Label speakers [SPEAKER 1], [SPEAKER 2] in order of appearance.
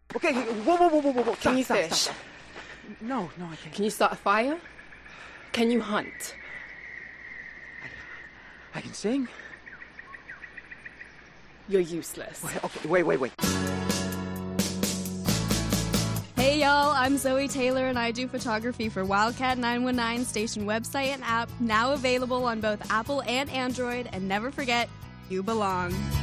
[SPEAKER 1] Okay, whoa.
[SPEAKER 2] Can you
[SPEAKER 1] Stop.
[SPEAKER 2] fish?
[SPEAKER 1] No, I can't.
[SPEAKER 2] Can you start a fire? Can you hunt?
[SPEAKER 1] I can sing.
[SPEAKER 2] You're useless.
[SPEAKER 1] Wait.
[SPEAKER 3] Hey y'all, I'm Zoe Taylor and I do photography for Wildcat 919 station website and app, now available on both Apple and Android, and never forget, you belong.